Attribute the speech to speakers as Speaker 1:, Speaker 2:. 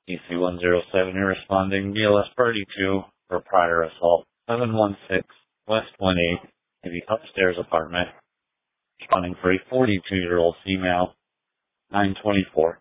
Speaker 1: EC-107 here responding BLS Party 2 for prior assault. 716 West 18 in the upstairs apartment. Responding for a 42-year-old female. 924.